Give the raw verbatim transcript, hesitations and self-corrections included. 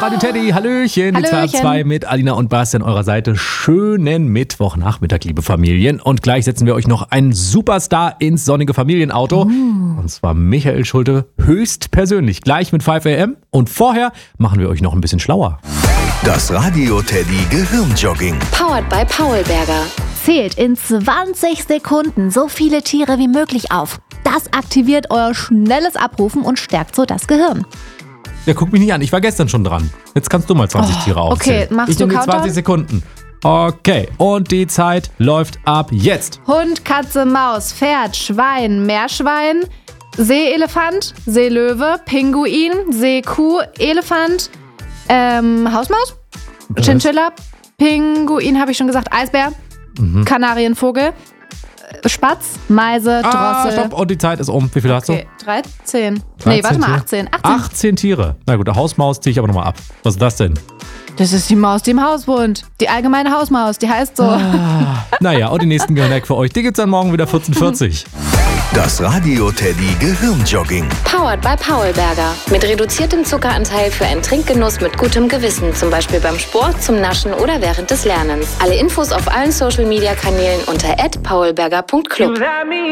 Radio Teddy, Hallöchen. Die zwei ab zwei mit Alina und Basti an eurer Seite. Schönen Mittwochnachmittag, liebe Familien. Und gleich setzen wir euch noch einen Superstar ins sonnige Familienauto. Uh. Und zwar Michael Schulte höchstpersönlich. Gleich mit fünf a m. Und vorher machen wir euch noch ein bisschen schlauer. Das Radio Teddy Gehirnjogging. Powered by Paulberger. Zählt in zwanzig Sekunden so viele Tiere wie möglich auf. Das aktiviert euer schnelles Abrufen und stärkt so das Gehirn. Ja, guck mich nicht an, ich war gestern schon dran. Jetzt kannst du mal zwanzig oh, Tiere aufzählen. Okay, machst ich du nehme die Countdown? zwanzig Sekunden. Okay, und die Zeit läuft ab jetzt. Hund, Katze, Maus, Pferd, Schwein, Meerschwein, Seeelefant, Seelöwe, Pinguin, Seekuh, Elefant, ähm, Hausmaus, Chinchilla, Pinguin habe ich schon gesagt, Eisbär, mhm. Kanarienvogel, Spatz, Meise, Drossel. Ah, stopp, und die Zeit ist um. Wie viel hast du? Okay, dreizehn. dreizehn Nee, warte mal, Tiere? achtzehn. achtzehn. achtzehn Tiere. Na gut, der Hausmaus ziehe ich aber nochmal ab. Was ist das denn? Das ist die Maus, die im Haus wohnt. Die allgemeine Hausmaus, die heißt so. Ah, naja, und die nächsten Gehirnhack für euch. Die gibt's dann morgen wieder vierzehn Uhr vierzig. Das Radio Teddy Gehirnjogging. Powered by Paulberger. Mit reduziertem Zuckeranteil für einen Trinkgenuss mit gutem Gewissen. Zum Beispiel beim Sport, zum Naschen oder während des Lernens. Alle Infos auf allen Social Media Kanälen unter at paulberger punkt club.